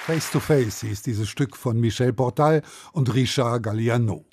Face to Face hieß dieses Stück von Michel Portal und Richard Galliano.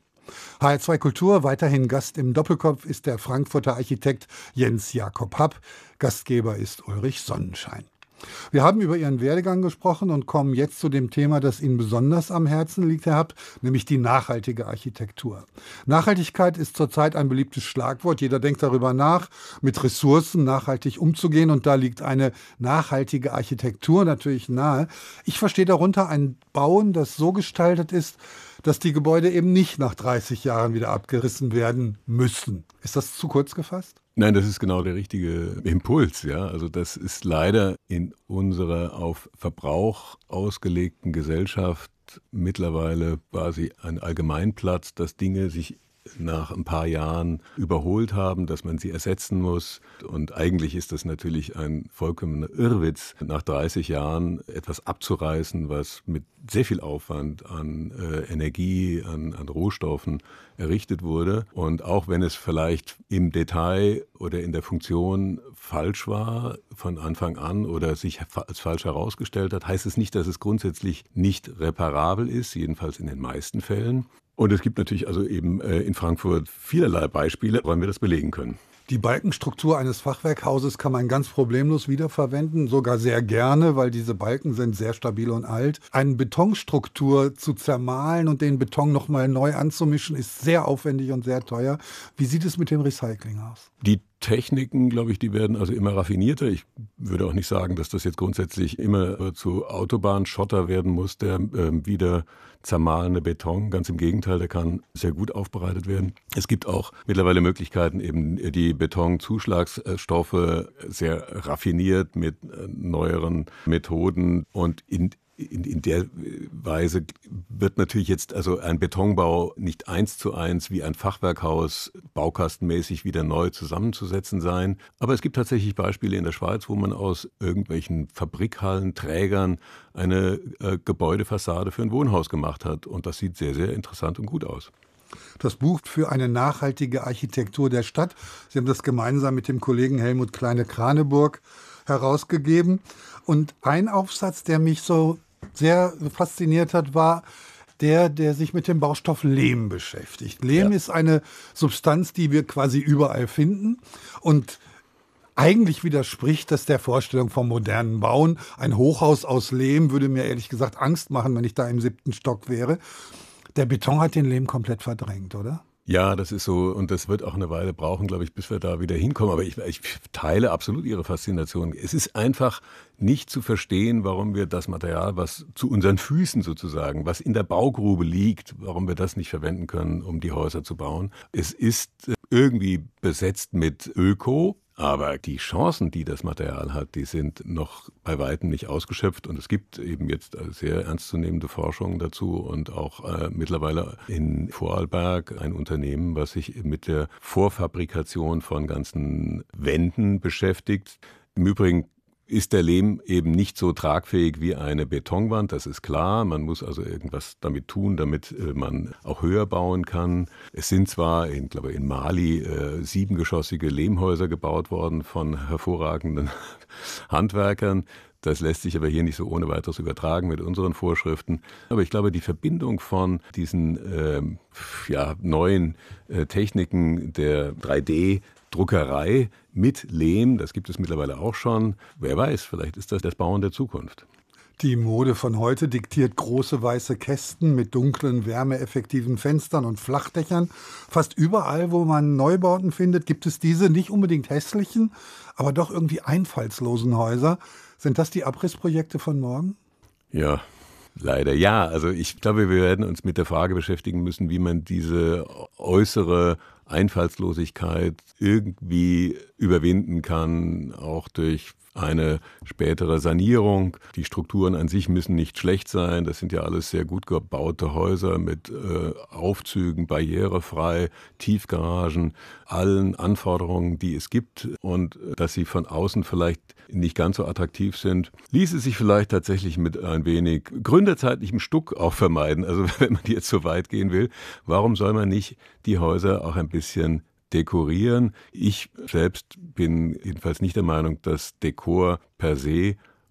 HR2 Kultur, weiterhin Gast im Doppelkopf ist der Frankfurter Architekt Jens Jakob Happ. Gastgeber ist Ulrich Sonnenschein. Wir haben über Ihren Werdegang gesprochen und kommen jetzt zu dem Thema, das Ihnen besonders am Herzen liegt, Herr Happ, nämlich die nachhaltige Architektur. Nachhaltigkeit ist zurzeit ein beliebtes Schlagwort. Jeder denkt darüber nach, mit Ressourcen nachhaltig umzugehen, und da liegt eine nachhaltige Architektur natürlich nahe. Ich verstehe darunter ein Bauen, das so gestaltet ist, dass die Gebäude eben nicht nach 30 Jahren wieder abgerissen werden müssen. Ist das zu kurz gefasst? Nein, das ist genau der richtige Impuls. Ja, also das ist leider in unserer auf Verbrauch ausgelegten Gesellschaft mittlerweile quasi ein Allgemeinplatz, dass Dinge sich nach ein paar Jahren überholt haben, dass man sie ersetzen muss. Und eigentlich ist das natürlich ein vollkommener Irrwitz, nach 30 Jahren etwas abzureißen, was mit sehr viel Aufwand an Energie, an Rohstoffen errichtet wurde. Und auch wenn es vielleicht im Detail oder in der Funktion falsch war von Anfang an oder sich als falsch herausgestellt hat, heißt es nicht, dass es grundsätzlich nicht reparabel ist, jedenfalls in den meisten Fällen. Und es gibt natürlich also eben in Frankfurt vielerlei Beispiele, woran wir das belegen können. Die Balkenstruktur eines Fachwerkhauses kann man ganz problemlos wiederverwenden, sogar sehr gerne, weil diese Balken sind sehr stabil und alt. Eine Betonstruktur zu zermahlen und den Beton nochmal neu anzumischen, ist sehr aufwendig und sehr teuer. Wie sieht es mit dem Recycling aus? Die Techniken, glaube ich, die werden also immer raffinierter. Ich würde auch nicht sagen, dass das jetzt grundsätzlich immer zu Autobahnschotter werden muss, der wieder zermahlene Beton. Ganz im Gegenteil, der kann sehr gut aufbereitet werden. Es gibt auch mittlerweile Möglichkeiten, eben die Betonzuschlagsstoffe sehr raffiniert mit neueren Methoden, und in der Weise wird natürlich jetzt also ein Betonbau nicht 1:1 wie ein Fachwerkhaus baukastenmäßig wieder neu zusammenzusetzen sein. Aber es gibt tatsächlich Beispiele in der Schweiz, wo man aus irgendwelchen Fabrikhallen, Trägern eine Gebäudefassade für ein Wohnhaus gemacht hat. Und das sieht sehr, sehr interessant und gut aus. Das Buch für eine nachhaltige Architektur der Stadt, Sie haben das gemeinsam mit dem Kollegen Helmut Kleine-Kraneburg herausgegeben. Und ein Aufsatz, der mich so sehr fasziniert hat, war der sich mit dem Baustoff Lehm beschäftigt. Lehm ist eine Substanz, die wir quasi überall finden, und eigentlich widerspricht das der Vorstellung vom modernen Bauen. Ein Hochhaus aus Lehm würde mir ehrlich gesagt Angst machen, wenn ich da im 7. Stock wäre. Der Beton hat den Lehm komplett verdrängt, oder? Ja, das ist so, und das wird auch eine Weile brauchen, glaube ich, bis wir da wieder hinkommen. Aber ich teile absolut Ihre Faszination. Es ist einfach nicht zu verstehen, warum wir das Material, was zu unseren Füßen sozusagen, was in der Baugrube liegt, warum wir das nicht verwenden können, um die Häuser zu bauen. Es ist irgendwie besetzt mit Öko. Aber die Chancen, die das Material hat, die sind noch bei weitem nicht ausgeschöpft. Und es gibt eben jetzt sehr ernstzunehmende Forschung dazu und auch mittlerweile in Vorarlberg ein Unternehmen, was sich mit der Vorfabrikation von ganzen Wänden beschäftigt. Im Übrigen ist der Lehm eben nicht so tragfähig wie eine Betonwand, das ist klar. Man muss also irgendwas damit tun, damit man auch höher bauen kann. Es sind zwar, ich glaube in Mali, 7-geschossige Lehmhäuser gebaut worden von hervorragenden Handwerkern. Das lässt sich aber hier nicht so ohne weiteres übertragen mit unseren Vorschriften. Aber ich glaube, die Verbindung von diesen neuen Techniken der 3D-Druckerei mit Lehm, das gibt es mittlerweile auch schon. Wer weiß, vielleicht ist das Bauen der Zukunft. Die Mode von heute diktiert große weiße Kästen mit dunklen, wärmeeffektiven Fenstern und Flachdächern. Fast überall, wo man Neubauten findet, gibt es diese nicht unbedingt hässlichen, aber doch irgendwie einfallslosen Häuser. Sind das die Abrissprojekte von morgen? Ja, leider ja. Also ich glaube, wir werden uns mit der Frage beschäftigen müssen, wie man diese äußere Einfallslosigkeit irgendwie überwinden kann, auch durch eine spätere Sanierung. Die Strukturen an sich müssen nicht schlecht sein. Das sind ja alles sehr gut gebaute Häuser mit Aufzügen, barrierefrei, Tiefgaragen, allen Anforderungen, die es gibt. Und dass sie von außen vielleicht nicht ganz so attraktiv sind, ließe sich vielleicht tatsächlich mit ein wenig gründerzeitlichem Stuck auch vermeiden. Also wenn man jetzt so weit gehen will, warum soll man nicht die Häuser auch ein bisschen dekorieren? Ich selbst bin jedenfalls nicht der Meinung, dass Dekor per se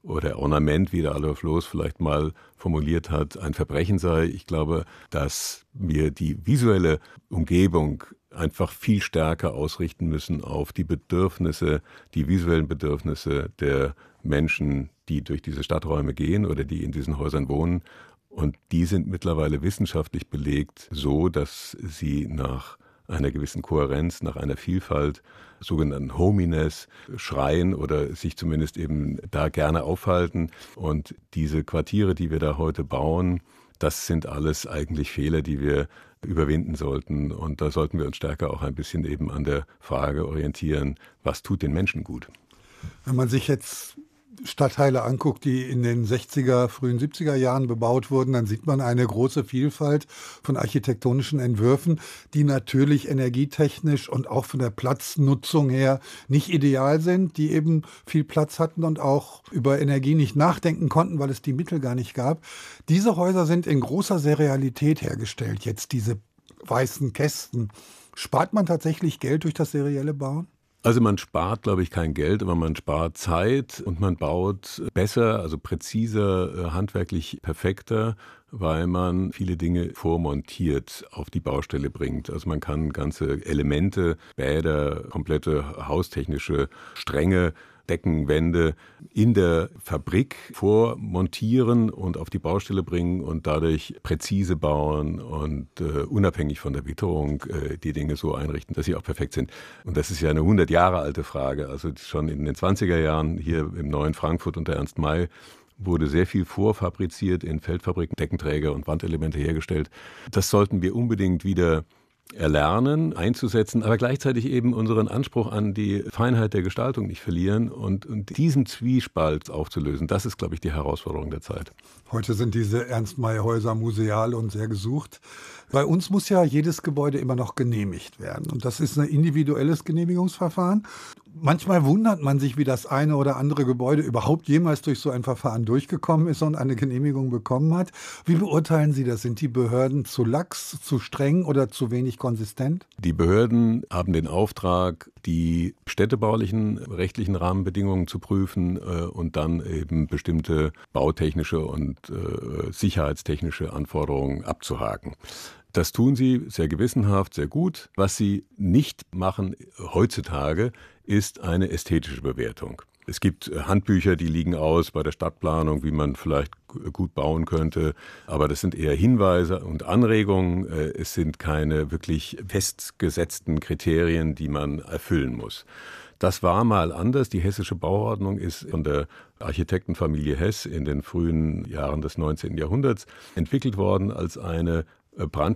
oder Ornament, wie der Adolf Loos vielleicht mal formuliert hat, ein Verbrechen sei. Ich glaube, dass wir die visuelle Umgebung einfach viel stärker ausrichten müssen auf die Bedürfnisse, die visuellen Bedürfnisse der Menschen, die durch diese Stadträume gehen oder die in diesen Häusern wohnen. Und die sind mittlerweile wissenschaftlich belegt so, dass sie nach einer gewissen Kohärenz, nach einer Vielfalt, sogenannten Hominess, schreien oder sich zumindest eben da gerne aufhalten. Und diese Quartiere, die wir da heute bauen, das sind alles eigentlich Fehler, die wir überwinden sollten. Und da sollten wir uns stärker auch ein bisschen eben an der Frage orientieren, was tut den Menschen gut? Wenn man sich jetzt Stadtteile anguckt, die in den 60er, frühen 70er Jahren bebaut wurden, dann sieht man eine große Vielfalt von architektonischen Entwürfen, die natürlich energietechnisch und auch von der Platznutzung her nicht ideal sind, die eben viel Platz hatten und auch über Energie nicht nachdenken konnten, weil es die Mittel gar nicht gab. Diese Häuser sind in großer Serialität hergestellt, jetzt diese weißen Kästen. Spart man tatsächlich Geld durch das serielle Bauen? Also man spart, glaube ich, kein Geld, aber man spart Zeit und man baut besser, also präziser, handwerklich perfekter, weil man viele Dinge vormontiert auf die Baustelle bringt. Also man kann ganze Elemente, Bäder, komplette haustechnische Stränge, Decken, Wände in der Fabrik vormontieren und auf die Baustelle bringen und dadurch präzise bauen und unabhängig von der Witterung die Dinge so einrichten, dass sie auch perfekt sind. Und das ist ja eine 100 Jahre alte Frage. Also schon in den 20er Jahren hier im neuen Frankfurt unter Ernst May wurde sehr viel vorfabriziert, in Feldfabriken Deckenträger und Wandelemente hergestellt. Das sollten wir unbedingt wieder erlernen, einzusetzen, aber gleichzeitig eben unseren Anspruch an die Feinheit der Gestaltung nicht verlieren und diesen Zwiespalt aufzulösen. Das ist, glaube ich, die Herausforderung der Zeit. Heute sind diese Ernst-May-Häuser museal und sehr gesucht. Bei uns muss ja jedes Gebäude immer noch genehmigt werden. Und das ist ein individuelles Genehmigungsverfahren. Manchmal wundert man sich, wie das eine oder andere Gebäude überhaupt jemals durch so ein Verfahren durchgekommen ist und eine Genehmigung bekommen hat. Wie beurteilen Sie das? Sind die Behörden zu lax, zu streng oder zu wenig konsistent? Die Behörden haben den Auftrag, die städtebaulichen rechtlichen Rahmenbedingungen zu prüfen und dann eben bestimmte bautechnische und sicherheitstechnische Anforderungen abzuhaken. Das tun sie sehr gewissenhaft, sehr gut. Was sie nicht machen heutzutage, ist eine ästhetische Bewertung. Es gibt Handbücher, die liegen aus bei der Stadtplanung, wie man vielleicht gut bauen könnte. Aber das sind eher Hinweise und Anregungen. Es sind keine wirklich festgesetzten Kriterien, die man erfüllen muss. Das war mal anders. Die hessische Bauordnung ist von der Architektenfamilie Hess in den frühen Jahren des 19. Jahrhunderts entwickelt worden als eine